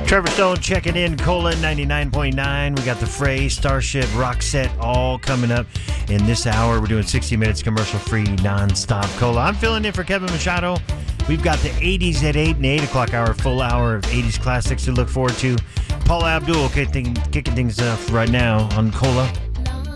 Trevor Stone checking in, Cola 99.9. We got the Fray, Starship, Roxette all coming up in this hour. We're doing 60 minutes commercial-free, non-stop Cola. I'm filling in for Kevin Machado. We've got the 80s at 8 and 8 o'clock hour, full hour of 80s classics to look forward to. Paula Abdul kicking things off right now on Cola.